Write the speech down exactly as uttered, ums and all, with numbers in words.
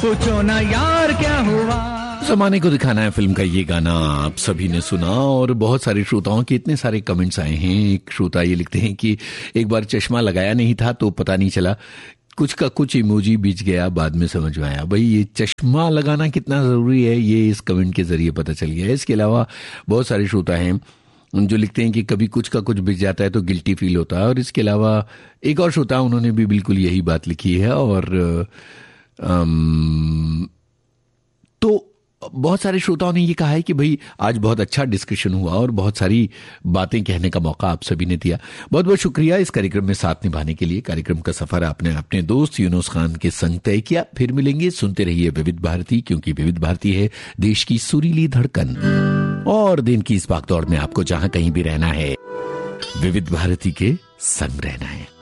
पूछो ना यार क्या हुआ। जमाने को दिखाना है फिल्म का ये गाना आप सभी ने सुना और बहुत सारे श्रोताओं के इतने सारे कमेंट्स आए हैं। एक श्रोता ये लिखते हैं कि एक बार चश्मा लगाया नहीं था तो पता नहीं चला, कुछ का कुछ इमोजी बीच गया, बाद में समझ में आया। भाई ये चश्मा लगाना कितना जरूरी है ये इस कमेंट के जरिए पता चल गया। इसके अलावा बहुत सारे श्रोता हैं जो लिखते हैं कि कभी कुछ का कुछ बिक जाता है तो गिल्टी फील होता है। और इसके अलावा एक और श्रोता उन्होंने भी बिल्कुल यही बात लिखी है। और अम, तो बहुत सारे श्रोताओं ने ये कहा है कि भाई आज बहुत अच्छा डिस्कशन हुआ और बहुत सारी बातें कहने का मौका आप सभी ने दिया। बहुत बहुत शुक्रिया इस कार्यक्रम में साथ निभाने के लिए। कार्यक्रम का सफर आपने अपने दोस्त यूनुस खान के संग तय किया। फिर मिलेंगे, सुनते रहिए विविध भारती, क्योंकि विविध भारती है देश की सुरीली धड़कन। और दिन की इस भागदौड़ में आपको जहां कहीं भी रहना है, विविध भारती के संग रहना है।